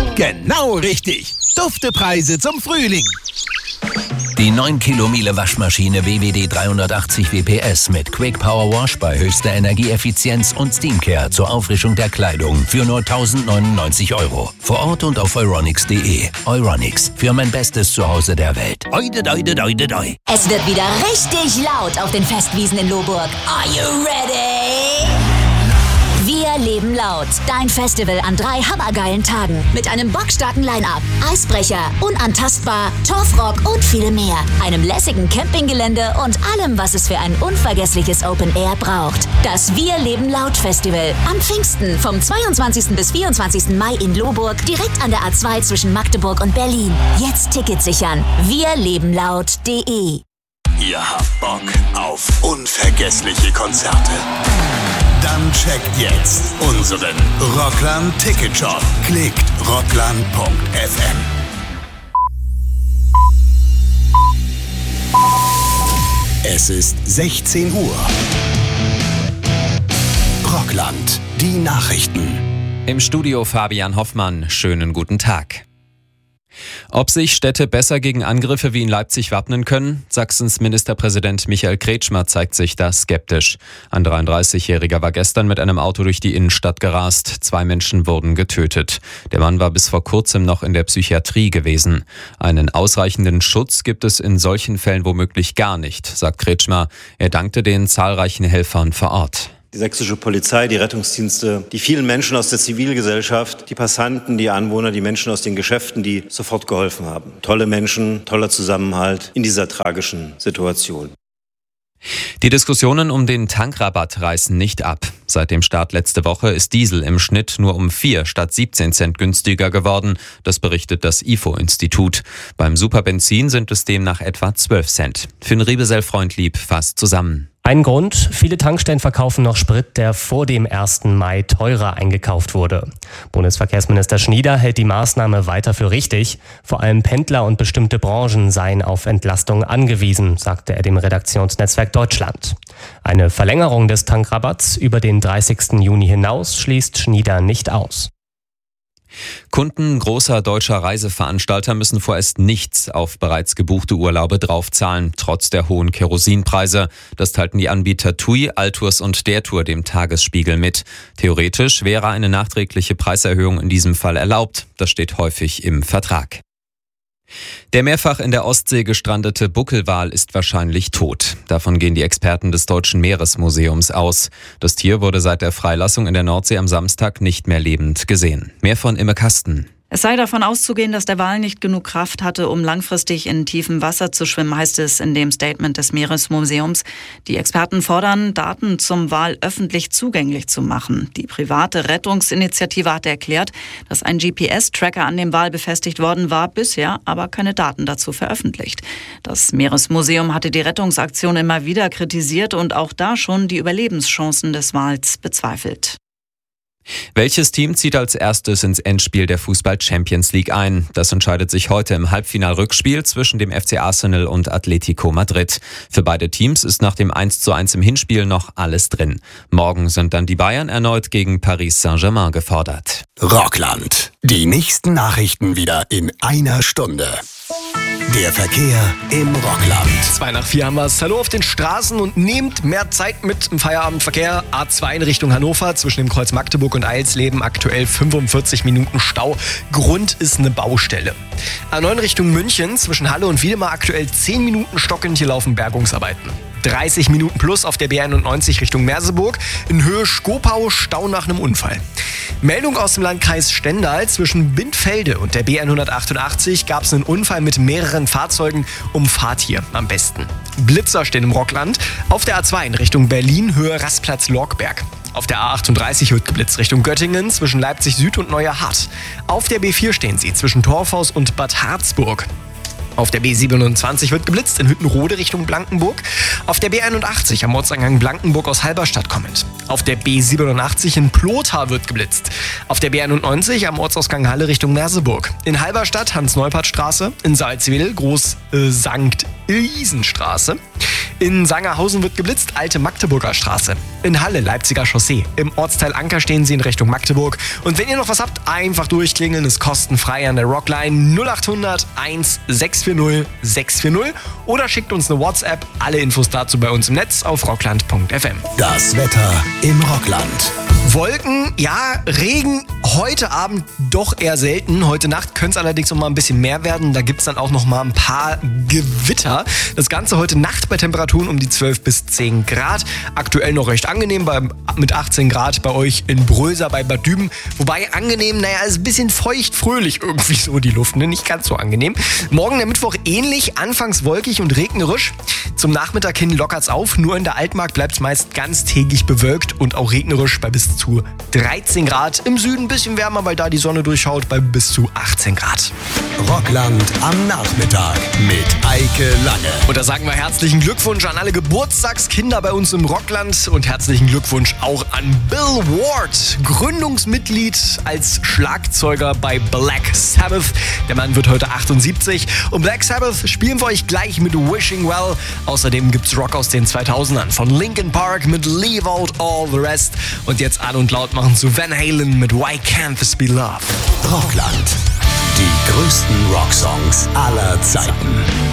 Genau richtig. Duftepreise zum Frühling. Die 9 Kilo Miele Waschmaschine WWD 380 WPS mit Quick Power Wash bei höchster Energieeffizienz und Steamcare zur Auffrischung der Kleidung für nur 1.099 €. Vor Ort und auf euronics.de. Euronics, für mein bestes Zuhause der Welt. Oide, doide, doide, doi. Es wird wieder richtig laut auf den Festwiesen in Lohburg. Are you ready? Wir leben laut. Dein Festival an 3 hammergeilen Tagen. Mit einem bockstarken Line-Up, Eisbrecher, Unantastbar, Torfrock und viel mehr. Einem lässigen Campinggelände und allem, was es für ein unvergessliches Open Air braucht. Das Wir leben laut Festival. Am Pfingsten vom 22. bis 24. Mai in Lohburg, direkt an der A2 zwischen Magdeburg und Berlin. Jetzt Tickets sichern. wirlebenlaut.de. Ihr habt Bock auf unvergessliche Konzerte? Dann checkt jetzt unseren Rockland Ticket Shop. Klickt rockland.fm. Es ist 16 Uhr. Rockland, die Nachrichten. Im Studio Fabian Hoffmann. Schönen guten Tag. Ob sich Städte besser gegen Angriffe wie in Leipzig wappnen können? Sachsens Ministerpräsident Michael Kretschmer zeigt sich da skeptisch. Ein 33-Jähriger war gestern mit einem Auto durch die Innenstadt gerast. 2 Menschen wurden getötet. Der Mann war bis vor kurzem noch in der Psychiatrie gewesen. Einen ausreichenden Schutz gibt es in solchen Fällen womöglich gar nicht, sagt Kretschmer. Er dankte den zahlreichen Helfern vor Ort. Die sächsische Polizei, die Rettungsdienste, die vielen Menschen aus der Zivilgesellschaft, die Passanten, die Anwohner, die Menschen aus den Geschäften, die sofort geholfen haben. Tolle Menschen, toller Zusammenhalt in dieser tragischen Situation. Die Diskussionen um den Tankrabatt reißen nicht ab. Seit dem Start letzte Woche ist Diesel im Schnitt nur um 4 statt 17 Cent günstiger geworden. Das berichtet das IFO-Institut. Beim Superbenzin sind es demnach etwa 12 Cent. Finn Riebesell-Freundlieb fasst zusammen. Ein Grund, viele Tankstellen verkaufen noch Sprit, der vor dem 1. Mai teurer eingekauft wurde. Bundesverkehrsminister Schnieder hält die Maßnahme weiter für richtig. Vor allem Pendler und bestimmte Branchen seien auf Entlastung angewiesen, sagte er dem Redaktionsnetzwerk Deutschland. Eine Verlängerung des Tankrabatts über den 30. Juni hinaus schließt Schnieder nicht aus. Kunden großer deutscher Reiseveranstalter müssen vorerst nichts auf bereits gebuchte Urlaube draufzahlen, trotz der hohen Kerosinpreise. Das teilten die Anbieter TUI, Altours und der Tour dem Tagesspiegel mit. Theoretisch wäre eine nachträgliche Preiserhöhung in diesem Fall erlaubt. Das steht häufig im Vertrag. Der mehrfach in der Ostsee gestrandete Buckelwal ist wahrscheinlich tot. Davon gehen die Experten des Deutschen Meeresmuseums aus. Das Tier wurde seit der Freilassung in der Nordsee am Samstag nicht mehr lebend gesehen. Mehr von Imme Kasten. Es sei davon auszugehen, dass der Wal nicht genug Kraft hatte, um langfristig in tiefem Wasser zu schwimmen, heißt es in dem Statement des Meeresmuseums. Die Experten fordern, Daten zum Wal öffentlich zugänglich zu machen. Die private Rettungsinitiative hat erklärt, dass ein GPS-Tracker an dem Wal befestigt worden war, bisher aber keine Daten dazu veröffentlicht. Das Meeresmuseum hatte die Rettungsaktion immer wieder kritisiert und auch da schon die Überlebenschancen des Wals bezweifelt. Welches Team zieht als erstes ins Endspiel der Fußball-Champions League ein? Das entscheidet sich heute im Halbfinal-Rückspiel zwischen dem FC Arsenal und Atletico Madrid. Für beide Teams ist nach dem 1:1 im Hinspiel noch alles drin. Morgen sind dann die Bayern erneut gegen Paris Saint-Germain gefordert. Rockland. Die nächsten Nachrichten wieder in einer Stunde. Der Verkehr im Rockland. 3:02 haben wir es. Hallo auf den Straßen und nehmt mehr Zeit mit im Feierabendverkehr. A2 in Richtung Hannover zwischen dem Kreuz Magdeburg und Eilsleben aktuell 45 Minuten Stau. Grund ist eine Baustelle. A9 Richtung München zwischen Halle und Wiedemar aktuell 10 Minuten stockend. Hier laufen Bergungsarbeiten. 30 Minuten plus auf der B91 Richtung Merseburg. In Höhe Skopau Stau nach einem Unfall. Meldung aus dem Landkreis Stendal. Zwischen Bindfelde und der B188 gab es einen Unfall mit mehreren Fahrzeugen. Umfahrt hier am besten. Blitzer stehen im Rockland. Auf der A2 in Richtung Berlin, Höhe Rastplatz-Lorgberg. Auf der A38 wird geblitzt Richtung Göttingen zwischen Leipzig Süd und Neuerhardt. Auf der B4 stehen sie zwischen Torfhaus und Bad Harzburg. Auf der B27 wird geblitzt in Hüttenrode Richtung Blankenburg. Auf der B81 am Ortseingang Blankenburg aus Halberstadt kommend. Auf der B87 in Plotha wird geblitzt. Auf der B91 am Ortsausgang Halle Richtung Merseburg. In Halberstadt Hans-Neupert-Straße. In Salzwedel Groß St. Isenstraße. In Sangerhausen wird geblitzt, Alte Magdeburger Straße. In Halle, Leipziger Chaussee. Im Ortsteil Anker stehen Sie in Richtung Magdeburg. Und wenn ihr noch was habt, einfach durchklingeln, ist kostenfrei an der Rockline 0800 1640 640 oder schickt uns eine WhatsApp. Alle Infos dazu bei uns im Netz auf rockland.fm. Das Wetter im Rockland. Wolken, ja, Regen heute Abend doch eher selten. Heute Nacht könnte es allerdings noch mal ein bisschen mehr werden. Da gibt es dann auch noch mal ein paar Gewitter. Das Ganze heute Nacht bei Temperaturen um die 12 bis 10 Grad. Aktuell noch recht angenehm mit 18 Grad bei euch in Bröser bei Bad Düben. Wobei angenehm, ist ein bisschen feucht, fröhlich irgendwie so die Luft, ne? Nicht ganz so angenehm. Morgen der Mittwoch ähnlich, anfangs wolkig und regnerisch. Zum Nachmittag hin lockert's auf. Nur in der Altmark bleibt es meist ganztägig bewölkt und auch regnerisch bei bis zu 13 Grad. Im Süden ein bisschen wärmer, weil da die Sonne durchschaut, bei bis zu 18 Grad. Rockland am Nachmittag mit Eike Lange. Und da sagen wir herzlichen Glückwunsch an alle Geburtstagskinder bei uns im Rockland und herzlichen Glückwunsch auch an Bill Ward, Gründungsmitglied als Schlagzeuger bei Black Sabbath. Der Mann wird heute 78 und Black Sabbath spielen wir euch gleich mit Wishing Well. Außerdem gibt's Rock aus den 2000ern von Linkin Park mit Leave Out All the Rest und jetzt an und laut machen zu Van Halen mit Why Can't This Be Love. Rockland. Die größten Rocksongs aller Zeiten.